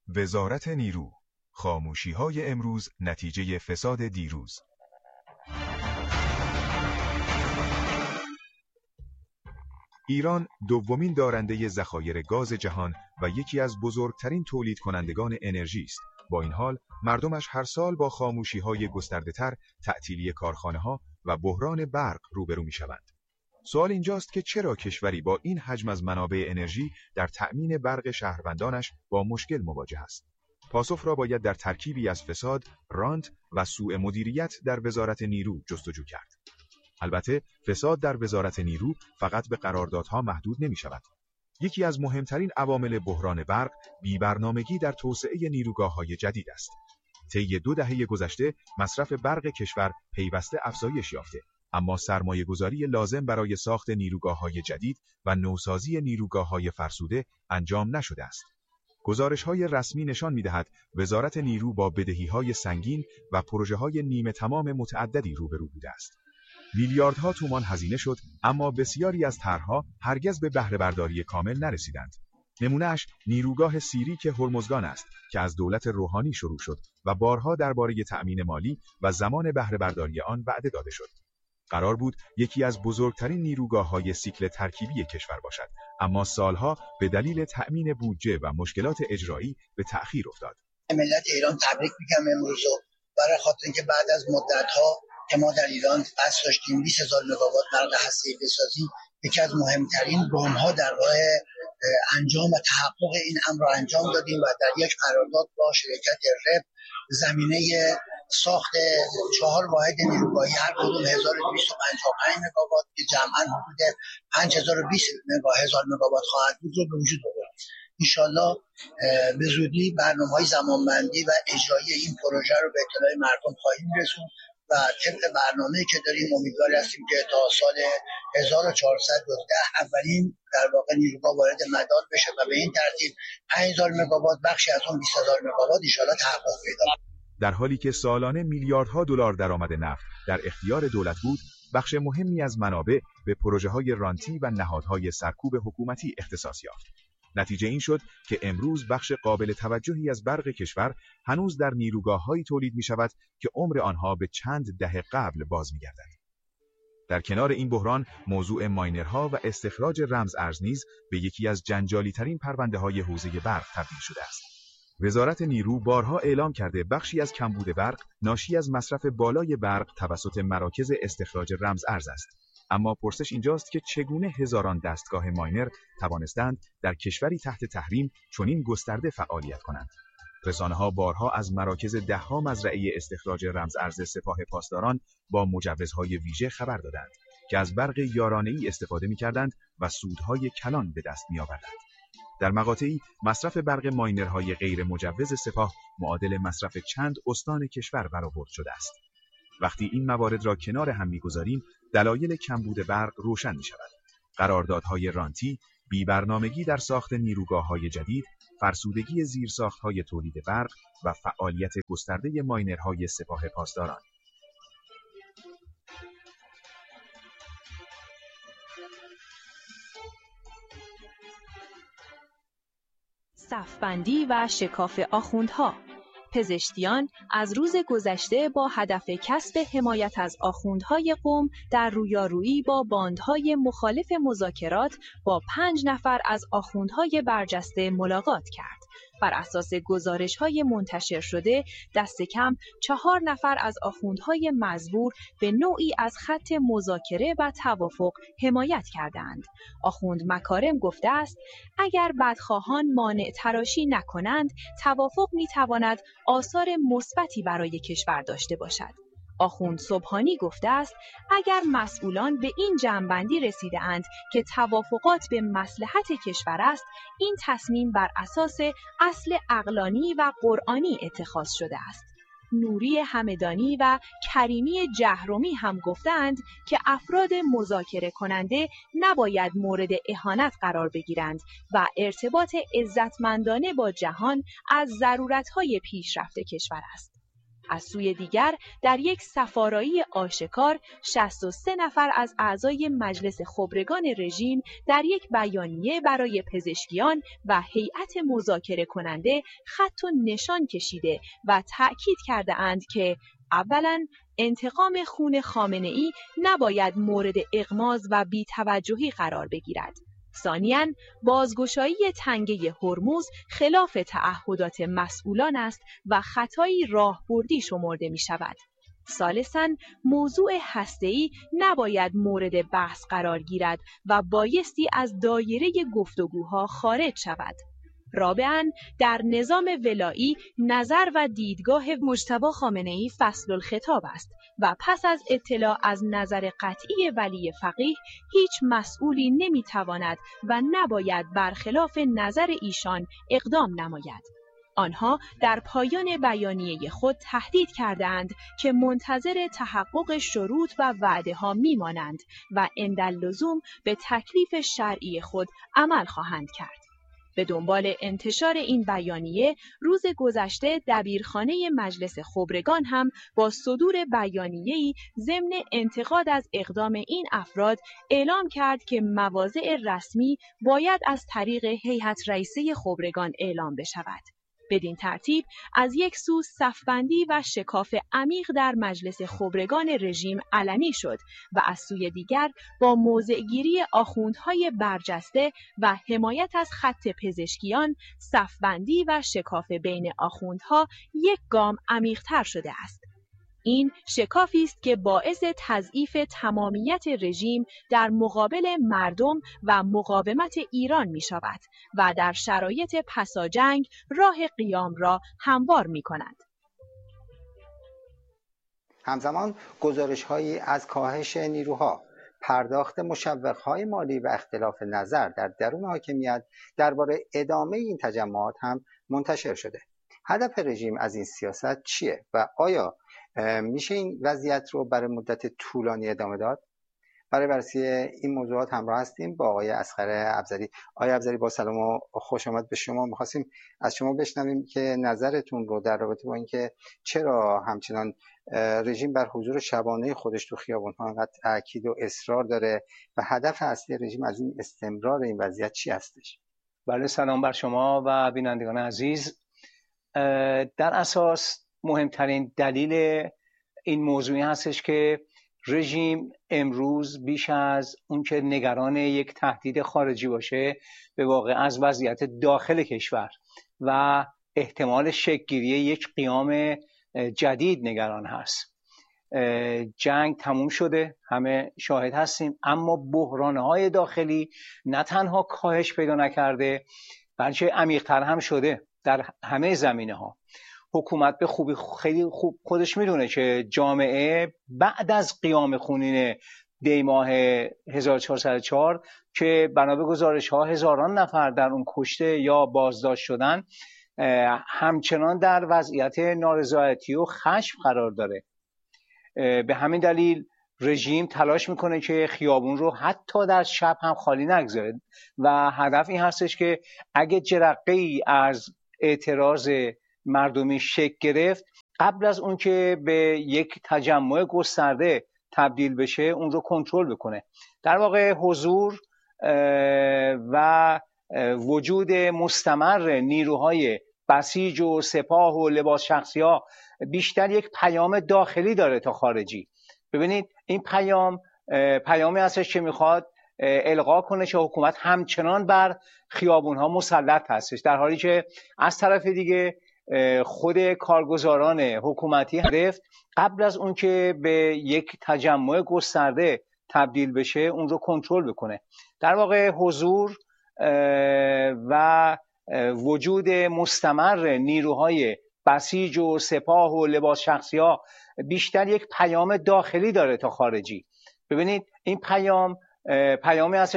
وزارت نیرو، خاموشی‌های امروز نتیجه فساد دیروز. ایران دومین دارنده ذخایر گاز جهان و یکی از بزرگترین تولید کنندگان انرژی است. با این حال مردمش هر سال با خاموشی‌های گسترده‌تر، تعطیلی کارخانه‌ها و بحران برق روبرو می‌شوند. سوال اینجاست که چرا کشوری با این حجم از منابع انرژی در تأمین برق شهروندانش با مشکل مواجه است؟ پاسخ را باید در ترکیبی از فساد، رانت و سوء مدیریت در وزارت نیرو جستجو کرد. البته فساد در وزارت نیرو فقط به قراردادها محدود نمی شود. یکی از مهمترین عوامل بحران برق بی‌برنامگی در توسعه نیروگاه‌های جدید است. طی 2 دهه گذشته مصرف برق کشور پیوسته افزایش یافته، اما سرمایه‌گذاری لازم برای ساخت نیروگاه‌های جدید و نوسازی نیروگاه‌های فرسوده انجام نشده است. گزارش‌های رسمی نشان می‌دهد وزارت نیرو با بدهی‌های سنگین و پروژه‌های نیمه تمام متعددی روبرو بوده است. میلیاردها تومان هزینه شد، اما بسیاری از طرح‌ها هرگز به بهره برداری کامل نرسیدند. نمونه‌اش نیروگاه سیری که هرمزگان است که از دولت روحانی شروع شد و بارها درباره تأمین مالی و زمان بهره برداری آن وعده داده شد. قرار بود یکی از بزرگترین نیروگاه‌های سیکل ترکیبی کشور باشد، اما سالها به دلیل تأمین بودجه و مشکلات اجرایی به تأخیر افتاد. ملت ایران تبریک میگم امروز برای خاطر اینکه بعد از مدت‌ها که ما در ایران بحث داشتیم 20000 مگاوات برق هسته‌ای بسازیم، یکی از مهمترین گام‌ها در راه انجام و تحقق این امر را انجام دادیم و در یک قرارداد با شرکت رب زمینه ساخت 4 واحد نیروگاهی هر کدوم 1255 مگاوات که جمعاً حدود 5020 مگاوات خواهد بود رو به وجود آوردیم. انشالله به زودی برنامه‌های زمانبندی و اجرایی این پروژه رو به اطلاع مردم خواهیم رسوند و طبق برنامه‌ای که داریم امیدوار هستیم که تا سال 1410 اولین در واقع نیروگاه وارد مدار بشه و به این ترتیب 5000 مگاوات بخشی از اون 20000 مگاوات ان شاءالله تحقق پیدا کنه. در حالی که سالانه میلیاردها دلار درآمد نفت در اختیار دولت بود، بخش مهمی از منابع به پروژه‌های رانتی و نهادهای سرکوب حکومتی اختصاص یافت. نتیجه این شد که امروز بخش قابل توجهی از برق کشور هنوز در نیروگاه‌هایی تولید می‌شود که عمر آنها به چند دهه قبل باز می‌گردد. در کنار این بحران، موضوع ماینرها و استخراج رمز ارز نیز به یکی از جنجالی‌ترین پرونده‌های حوزه برق تبدیل شده است. وزارت نیرو بارها اعلام کرده بخشی از کمبود برق ناشی از مصرف بالای برق توسط مراکز استخراج رمز ارز است. اما پرسش اینجاست که چگونه هزاران دستگاه ماینر توانستند در کشوری تحت تحریم چنین گسترده فعالیت کنند. رسانه‌ها بارها از مراکز ده‌ها مزرعه استخراج رمز ارز سپاه پاسداران با مجوزهای ویژه خبر دادند که از برق یارانه‌ای استفاده می‌کردند و سودهای کلان به دست می‌آوردند. در مقاطعی مصرف برق ماینرهای غیر مجوز سپاه معادل مصرف چند استان کشور برآورد شده است. وقتی این موارد را کنار هم می‌گذاریم، دلایل کمبود برق روشن می‌شود. قراردادهای رانتی، بی‌برنامگی در ساخت نیروگاه‌های جدید، فرسودگی زیرساخت‌های تولید برق و فعالیت گسترده ماینرهای سپاه پاسداران. صفبندی و شکاف آخوندها. پزشکیان از روز گذشته با هدف کسب حمایت از آخوندهای قوم در رویارویی با باندهای مخالف مذاکرات با 5 نفر از آخوندهای برجسته ملاقات کرد. بر اساس گزارش‌های منتشر شده، دست کم 4 نفر از آخوندهای مزبور به نوعی از خط مذاکره و توافق حمایت کردند. آخوند مکارم گفته است اگر بدخواهان مانع تراشی نکنند، توافق می‌تواند آثار مثبتی برای کشور داشته باشد. آخوند سبحانی گفته است اگر مسئولان به این جمع‌بندی رسیده‌اند که توافقات به مصلحت کشور است، این تصمیم بر اساس اصل عقلانی و قرآنی اتخاذ شده است. نوری همدانی و کریمی جهرمی هم گفتند که افراد مذاکره کننده نباید مورد اهانت قرار بگیرند و ارتباط عزتمندانه با جهان از ضرورت‌های پیشرفت کشور است. از سوی دیگر در یک سفارایی آشکار 63 نفر از اعضای مجلس خبرگان رژیم در یک بیانیه برای پزشکیان و هیئت مذاکره کننده خط و نشان کشیده و تأکید کرده اند که اولاً انتقام خون خامنه‌ای نباید مورد اغماز و بی‌توجهی قرار بگیرد. ثانیاً بازگشایی تنگه هرمز خلاف تعهدات مسئولان است و خطایی راهبردی شمرده می شود. ثالثاً موضوع هسته‌ای نباید مورد بحث قرار گیرد و بایستی از دایره گفتگوها خارج شود. رابعاً در نظام ولایی نظر و دیدگاه مجتبی خامنه‌ای فصل الخطاب است و پس از اطلاع از نظر قطعی ولی فقیه هیچ مسئولی نمیتواند و نباید برخلاف نظر ایشان اقدام نماید. آنها در پایان بیانیه خود تهدید کردند که منتظر تحقق شروط و وعده‌ها میمانند و عنداللزوم به تکلیف شرعی خود عمل خواهند کرد. به دنبال انتشار این بیانیه روز گذشته دبیرخانه مجلس خبرگان هم با صدور بیانیه‌ای ضمن انتقاد از اقدام این افراد اعلام کرد که مواضع رسمی باید از طریق هیئت رئیسه خبرگان اعلام بشود. بدین ترتیب از یک سو صفبندی و شکاف عمیق در مجلس خبرگان رژیم علنی شد و از سوی دیگر با موضع‌گیری آخوندهای برجسته و حمایت از خط پزشکیان صفبندی و شکاف بین آخوندها یک گام عمیق‌تر شده است. این شکافی است که باعث تضعیف تمامیت رژیم در مقابل مردم و مقاومت ایران می شود و در شرایط پساجنگ راه قیام را هموار می کند. همزمان گزارش‌هایی از کاهش نیروها، پرداخت مشوق‌های مالی و اختلاف نظر در درون حاکمیت درباره ادامه این تجمعات هم منتشر شده. هدف رژیم از این سیاست چیه و آیا میشه این وضعیت رو برای مدت طولانی ادامه داد؟ برای بررسی این موضوعات همراه هستیم با آقای اصغر افضلی. آقای افضلی با سلام و خوش آمد به شما. می‌خواستیم از شما بشنویم که نظرتون رو در رابطه با اینکه چرا همچنان رژیم بر حضور شبانه خودش تو خیابان‌ها انقدر تاکید و اصرار داره و هدف اصلی رژیم از این استمرار این وضعیت چی هستش؟ بله، سلام بر شما و بینندگان عزیز. در اساس مهمترین دلیل این موضوعی هستش که رژیم امروز بیش از اون که نگران یک تهدید خارجی باشه، به واقع از وضعیت داخل کشور و احتمال شکل‌گیری یک قیام جدید نگران هست. جنگ تموم شده، همه شاهد هستیم، اما بحران‌های داخلی نه تنها کاهش پیدا نکرده بلکه عمیق‌تر هم شده در همه زمینه‌ها. حکومت به خوبی خیلی خوب خودش میدونه که جامعه بعد از قیام خونین دی ماه 1404 که بنا به گزارش‌ها هزاران نفر در اون کشته یا بازداشت شدن، همچنان در وضعیت نارضایتی و خشم قرار داره. به همین دلیل رژیم تلاش میکنه که خیابون رو حتی در شب هم خالی نگذاره و هدف این هستش که اگه جرقه‌ای از اعتراض مردمی شکل گرفت، قبل از اون که به یک تجمع گسترده تبدیل بشه اون رو کنترل بکنه. در واقع حضور و وجود مستمر نیروهای بسیج و سپاه و لباس شخصی‌ها بیشتر یک پیام داخلی داره تا خارجی. ببینید این پیامی هستش که میخواد القا کنه که حکومت همچنان بر خیابون‌ها مسلط هستش، در حالی که از طرف دیگه خود کارگزاران حکومتی گرفت قبل از اون که به یک تجمع گسترده تبدیل بشه اون رو کنترل بکنه. در واقع حضور و وجود مستمر نیروهای بسیج و سپاه و لباس شخصی‌ها بیشتر یک پیام داخلی داره تا خارجی. ببینید این پیامی هست